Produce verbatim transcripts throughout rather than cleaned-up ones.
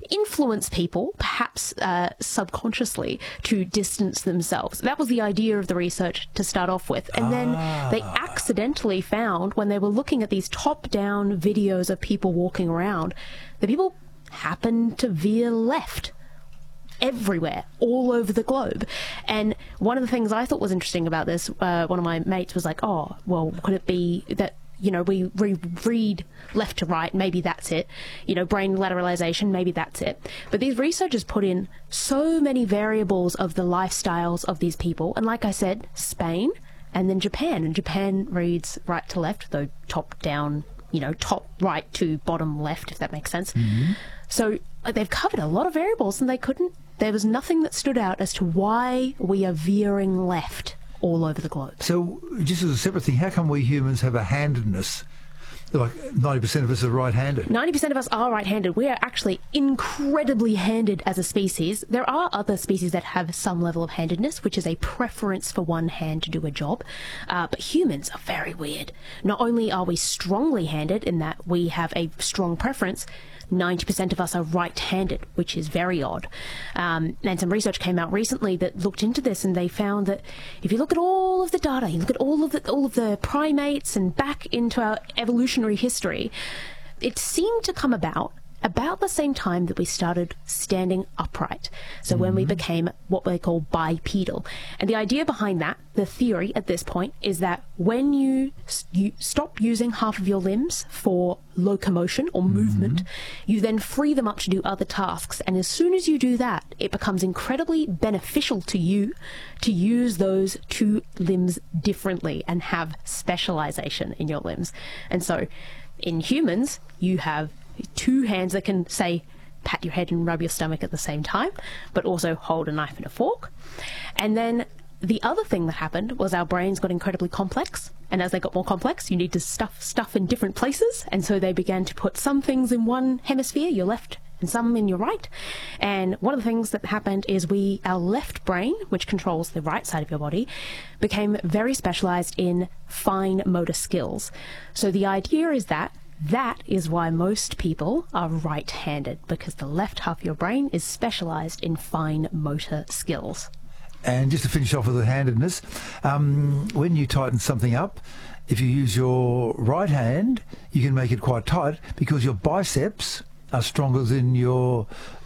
influence people, perhaps uh, subconsciously, to distance themselves. That was the idea of the research to start off with. And then Ah. they accidentally found, when they were looking at these top-down videos of people walking around, that people happened to veer left everywhere, all over the globe. And one of the things I thought was interesting about this, uh, one of my mates was like, oh, well, could it be that, you know, we re read left to right, maybe that's it. You know, brain lateralization, maybe that's it. But these researchers put in so many variables of the lifestyles of these people. And like I said, Spain and then Japan. And Japan reads right to left, though top down, you know, top right to bottom left, if that makes sense. Mm-hmm. So like, they've covered a lot of variables, and they couldn't, there was nothing that stood out as to why we are veering left all over the globe. So, just as a separate thing, how come we humans have a handedness? Like ninety percent of us are right-handed. ninety percent of us are right-handed. We are actually incredibly handed as a species. There are other species that have some level of handedness, which is a preference for one hand to do a job. Uh, but humans are very weird. Not only are we strongly handed in that we have a strong preference, ninety percent of us are right-handed, which is very odd. Um, and some research came out recently that looked into this, and they found that if you look at all of the data, you look at all of the, all of the primates and back into our evolutionary history, it seemed to come about about the same time that we started standing upright. So when we became what they call bipedal. And the idea behind that, the theory at this point, is that when you, you stop using half of your limbs for locomotion or movement, you then free them up to do other tasks. And as soon as you do that, it becomes incredibly beneficial to you to use those two limbs differently and have specialization in your limbs. And so in humans, you have two hands that can, say, pat your head and rub your stomach at the same time, but also hold a knife and a fork. And then the other thing that happened was our brains got incredibly complex, and as they got more complex, you need to stuff stuff in different places, and so they began to put some things in one hemisphere, your left, and some in your right. And one of the things that happened is we, our left brain, which controls the right side of your body, became very specialized in fine motor skills. So the idea is that that is why most people are right-handed, because the left half of your brain is specialized in fine motor skills. And just to finish off with the handedness, um, when you tighten something up, if you use your right hand, you can make it quite tight because your biceps are stronger than your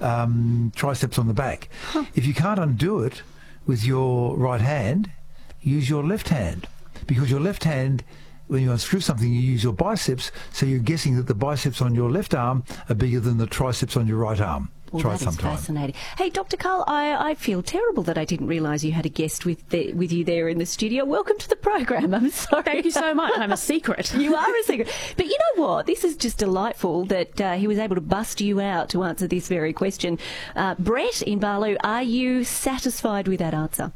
um, triceps on the back. Huh. If you can't undo it with your right hand, use your left hand, because your left hand, when you unscrew something, you use your biceps, so you're guessing that the biceps on your left arm are bigger than the triceps on your right arm. Well, Try that it is sometime. fascinating. Hey, Doctor Carl, I, I feel terrible that I didn't realise you had a guest with the, with you there in the studio. Welcome to the program. I'm sorry. Thank you so much. I'm a secret. You are a secret. But you know what? This is just delightful that uh, he was able to bust you out to answer this very question. Uh, Brett in Barlow, are you satisfied with that answer?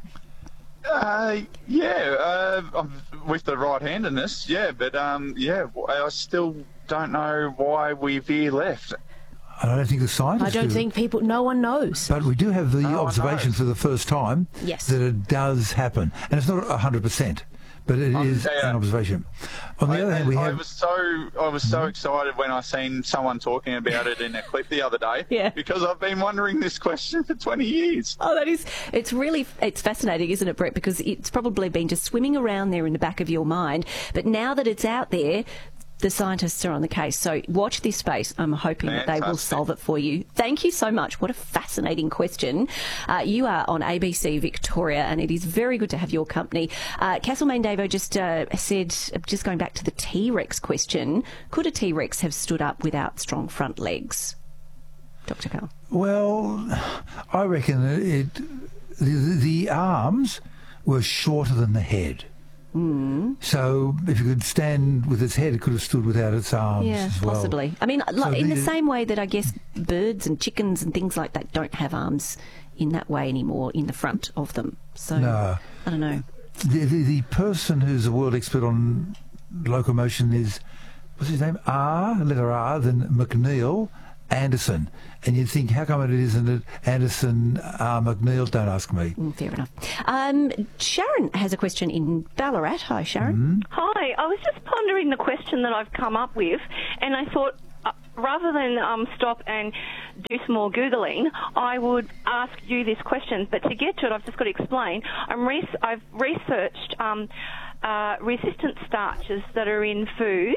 Uh, yeah, uh, with the right-handedness, yeah, but um, yeah, I still don't know why we veer left. I don't think the scientists I don't do. think people, no one knows. But we do have the No one observation knows. for the first time Yes. that it does happen. And it's not one hundred percent, but it Um, is yeah. an observation. On the I, other hand, we I have... was so I was so excited when I seen someone talking about it in a clip the other day. Yeah. Because I've been wondering this question for twenty years. Oh, that is, it's really, it's fascinating, isn't it, Brett? Because it's probably been just swimming around there in the back of your mind. But now that it's out there, the scientists are on the case. So watch this space. I'm hoping that they will Fantastic. solve it for you. Thank you so much. What a fascinating question. Uh, you are on A B C Victoria, and it is very good to have your company. Uh, Castlemaine Davo just uh, said, just going back to the T-Rex question, could a T-Rex have stood up without strong front legs? Doctor Carl. Well, I reckon it, the, the arms were shorter than the head. Mm. So if it could stand with its head, it could have stood without its arms Yeah, as well. possibly. I mean, like, in the the- same way that I guess birds and chickens and things like that don't have arms in that way anymore in the front of them. So, No. I don't know. The, the, the person who's a world expert on locomotion is, what's his name? R, letter R, then McNeil Anderson. And you'd think, how come it isn't it Anderson, R, McNeil? Don't ask me. Mm, fair enough. Um, Sharon has a question in Ballarat. Hi, Sharon. Hi, I was just pondering the question that I've come up with, and I thought, uh, rather than um, stop and do some more Googling, I would ask you this question. But to get to it, I've just got to explain. I'm re- I've researched um, uh, resistant starches that are in foods.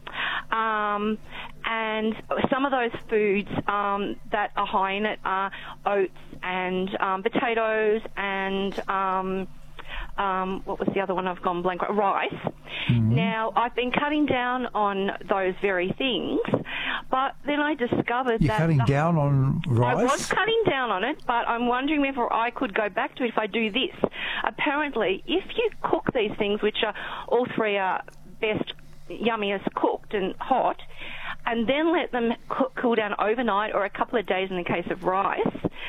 Um, and some of those foods um, that are high in it are oats and um, potatoes and um, um, what was the other one I've gone blank? Rice. Mm-hmm. Now, I've been cutting down on those very things, but then I discovered You're that... cutting the, down on rice? I was cutting down on it, but I'm wondering whether I could go back to it if I do this. Apparently, if you cook these things, which are all three are best yummiest cooked and hot, and then let them cook, cool down overnight or a couple of days in the case of rice,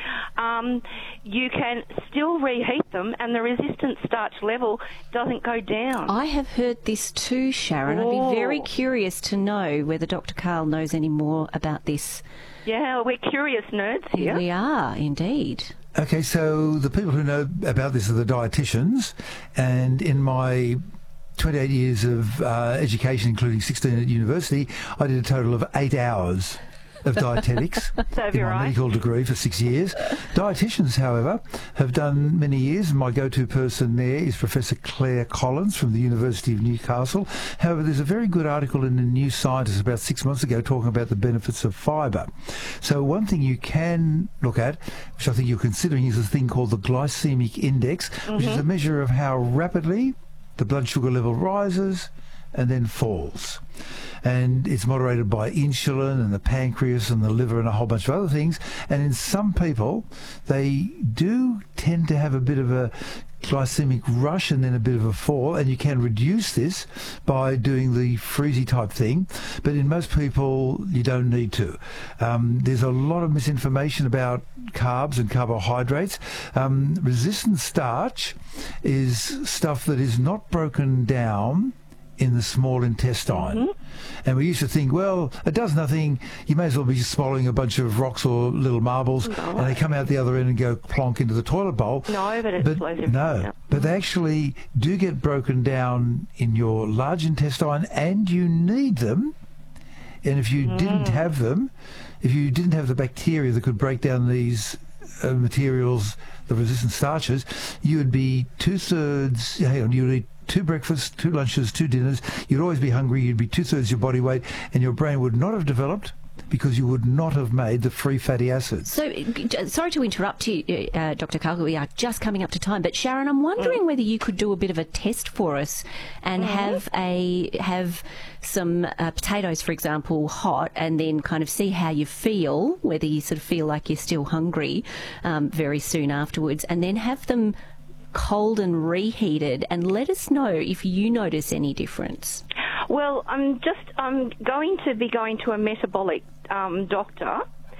um, you can still reheat them and the resistant starch level doesn't go down. I have heard this too, Sharon. Oh. I'd be very curious to know whether Doctor Karl knows any more about this. Yeah, we're curious nerds here. We are, indeed. Okay, so the people who know about this are the dietitians, and in my twenty-eight years of uh, education, including sixteen at university, I did a total of eight hours of dietetics so in my right. medical degree for six years. Dietitians, however, have done many years, and my go-to person there is Professor Claire Collins from the University of Newcastle. However, there's a very good article in the New Scientist about six months ago talking about the benefits of fibre. So one thing you can look at, which I think you're considering, is a thing called the glycemic index, mm-hmm. which is a measure of how rapidly the blood sugar level rises and then falls. And it's moderated by insulin and the pancreas and the liver and a whole bunch of other things. And in some people, they do tend to have a bit of a glycemic rush and then a bit of a fall, and you can reduce this by doing the freezy type thing, but in most people you don't need to. Um, there's a lot of misinformation about carbs and carbohydrates. Um, resistant starch is stuff that is not broken down in the small intestine. Mm-hmm. And we used to think, well, it does nothing. You may as well be swallowing a bunch of rocks or little marbles, no. and they come out the other end and go plonk into the toilet bowl. No, but it but slows everything No, down. But they actually do get broken down in your large intestine, and you need them. And if you mm. didn't have them, if you didn't have the bacteria that could break down these uh, materials, the resistant starches, you would be two-thirds, hang on, you would eat two breakfasts, two lunches, two dinners. You'd always be hungry. You'd be two-thirds your body weight, and your brain would not have developed because you would not have made the free fatty acids. So, sorry to interrupt you, uh, Doctor Karl. We are just coming up to time, but Sharon, I'm wondering mm. whether you could do a bit of a test for us and mm. have a have some uh, potatoes, for example, hot, and then kind of see how you feel, whether you sort of feel like you're still hungry um, very soon afterwards, and then have them cold and reheated, and let us know if you notice any difference. Well, I'm just I'm going to be going to a metabolic um, doctor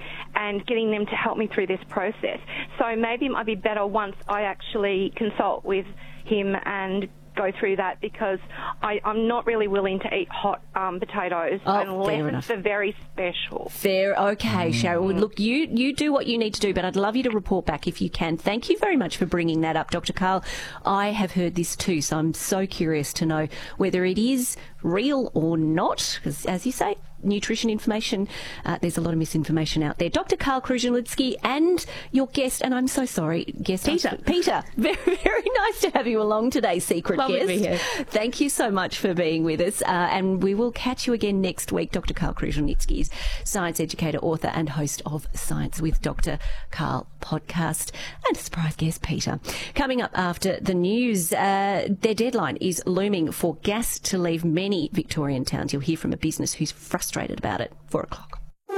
and getting them to help me through this process. So maybe it might be better once I actually consult with him and go through that, because I, I'm not really willing to eat hot um, potatoes oh, unless it's very special. Fair, okay, Mm. Cheryl. Look, you, you do what you need to do, but I'd love you to report back if you can. Thank you very much for bringing that up, Doctor Karl. I have heard this too, so I'm so curious to know whether it is real or not, because as you say, nutrition information, uh, there's a lot of misinformation out there. Doctor Karl Kruszelnicki and your guest, and I'm so sorry, guest Peter. Peter, very, very nice to have you along today, secret Lovely guest. to be here. Thank you so much for being with us, uh, and we will catch you again next week. Doctor Karl Kruszelnicki is science educator, author and host of Science with Doctor Karl podcast, and a surprise guest, Peter. Coming up after the news, uh, their deadline is looming for gas to leave many Victorian towns. You'll hear from a business who's frustrated about it. Four o'clock.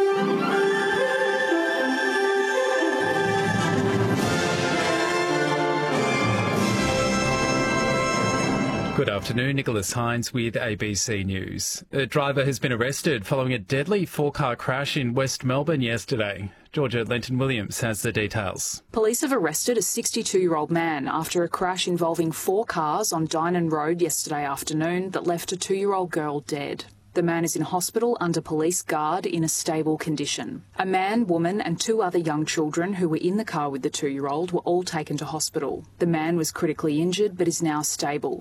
Good afternoon, Nicholas Hines with A B C News. A driver has been arrested following a deadly four-car crash in West Melbourne yesterday. Georgia Lenton-Williams has the details. Police have arrested a sixty-two-year-old man after a crash involving four cars on Dynon Road yesterday afternoon that left a two-year-old girl dead. The man is in hospital under police guard in a stable condition. A man, woman and two other young children who were in the car with the two-year-old were all taken to hospital. The man was critically injured but is now stable.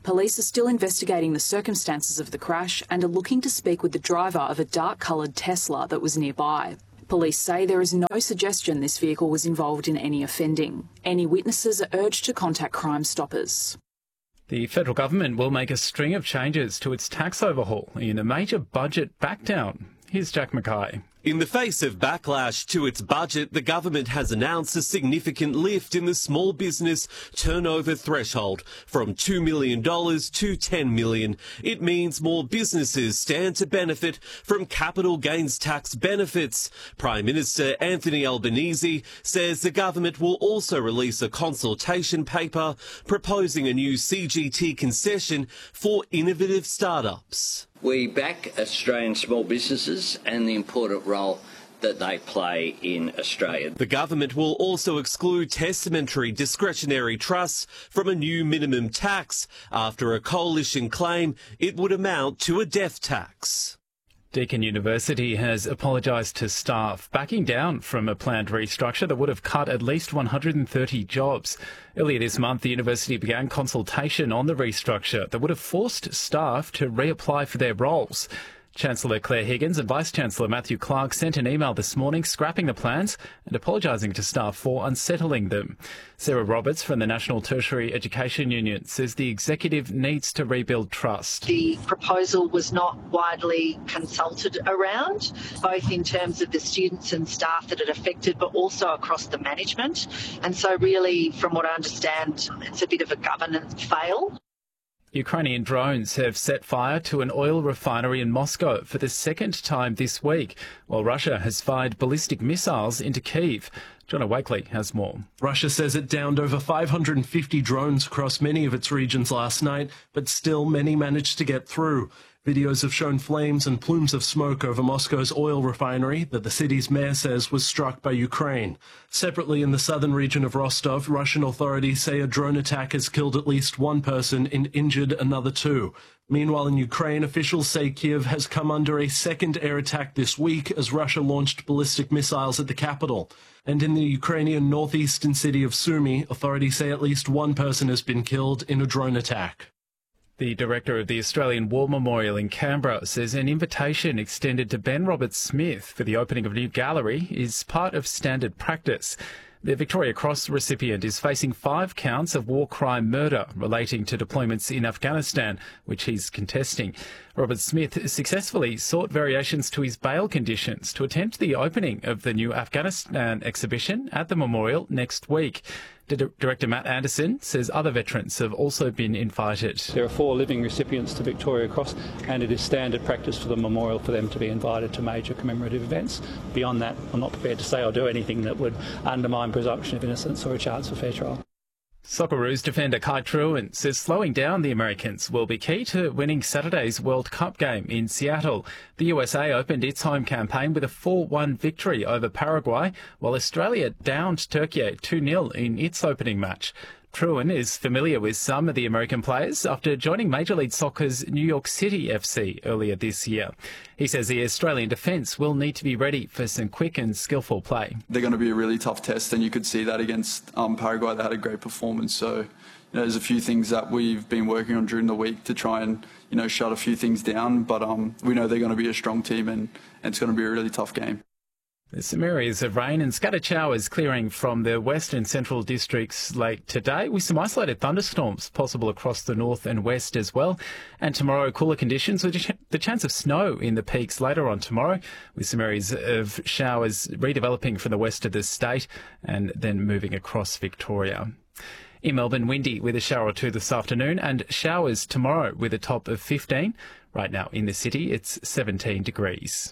Police are still investigating the circumstances of the crash and are looking to speak with the driver of a dark-coloured Tesla that was nearby. Police say there is no suggestion this vehicle was involved in any offending. Any witnesses are urged to contact Crime Stoppers. The federal government will make a string of changes to its tax overhaul in a major budget backdown. Here's Jack Mackay. In the face of backlash to its budget, the government has announced a significant lift in the small business turnover threshold from two million dollars to ten million dollars. It means more businesses stand to benefit from capital gains tax benefits. Prime Minister Anthony Albanese says the government will also release a consultation paper proposing a new C G T concession for innovative startups. We back Australian small businesses and the important role that they play in Australia. The government will also exclude testamentary discretionary trusts from a new minimum tax after a coalition claim it would amount to a death tax. Deakin University has apologised to staff, backing down from a planned restructure that would have cut at least one hundred thirty jobs. Earlier this month, the university began consultation on the restructure that would have forced staff to reapply for their roles. Chancellor Claire Higgins and Vice-Chancellor Matthew Clark sent an email this morning scrapping the plans and apologising to staff for unsettling them. Sarah Roberts from the National Tertiary Education Union says the executive needs to rebuild trust. The proposal was not widely consulted around, both in terms of the students and staff that it affected, but also across the management. And so really, from what I understand, it's a bit of a governance fail. Ukrainian drones have set fire to an oil refinery in Moscow for the second time this week, while Russia has fired ballistic missiles into Kyiv. John Wakely has more. Russia says it downed over five hundred fifty drones across many of its regions last night, but still many managed to get through. Videos have shown flames and plumes of smoke over Moscow's oil refinery that the city's mayor says was struck by Ukraine. Separately, in the southern region of Rostov, Russian authorities say a drone attack has killed at least one person and injured another two. Meanwhile, in Ukraine, officials say Kyiv has come under a second air attack this week as Russia launched ballistic missiles at the capital. And in the Ukrainian northeastern city of Sumy, authorities say at least one person has been killed in a drone attack. The director of the Australian War Memorial in Canberra says an invitation extended to Ben Roberts-Smith for the opening of a new gallery is part of standard practice. The Victoria Cross recipient is facing five counts of war crime murder relating to deployments in Afghanistan, which he's contesting. Roberts-Smith successfully sought variations to his bail conditions to attend the opening of the new Afghanistan exhibition at the memorial next week. Director Matt Anderson says other veterans have also been invited. There are four living recipients to Victoria Cross, and it is standard practice for the memorial for them to be invited to major commemorative events. Beyond that, I'm not prepared to say or do anything that would undermine presumption of innocence or a chance for fair trial. Socceroos defender Kai Truen says slowing down the Americans will be key to winning Saturday's World Cup game in Seattle. The U S A opened its home campaign with a four one victory over Paraguay, while Australia downed Turkey two nil in its opening match. Truen is familiar with some of the American players after joining Major League Soccer's New York City F C earlier this year. He says the Australian defence will need to be ready for some quick and skillful play. They're going to be a really tough test, and you could see that against um, Paraguay. They had a great performance. So, you know, there's a few things that we've been working on during the week to try and, you know, shut a few things down. But um, we know they're going to be a strong team, and, and it's going to be a really tough game. There's some areas of rain and scattered showers clearing from the west and central districts late today, with some isolated thunderstorms possible across the north and west as well. And tomorrow, cooler conditions with the chance of snow in the peaks later on tomorrow, with some areas of showers redeveloping from the west of the state and then moving across Victoria. In Melbourne, windy with a shower or two this afternoon and showers tomorrow with a top of fifteen. Right now in the city, it's seventeen degrees.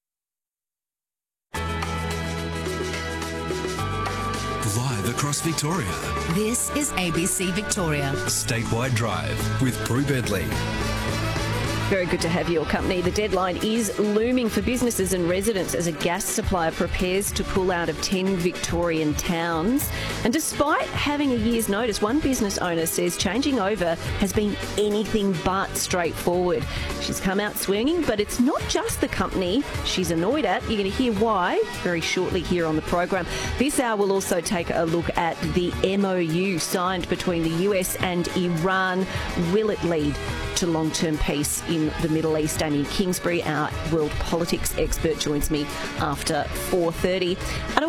Live across Victoria. This is A B C Victoria. Statewide Drive with Prue Bedley. Very good to have your company. The deadline is looming for businesses and residents as a gas supplier prepares to pull out of ten Victorian towns. And despite having a year's notice, one business owner says changing over has been anything but straightforward. She's come out swinging, but it's not just the company she's annoyed at. You're going to hear why very shortly here on the program. This hour we'll also take a look at the M O U signed between the U S and Iran. Will it lead to long-term peace in the Middle East? Amy Kingsbury, our world politics expert, joins me after four thirty. And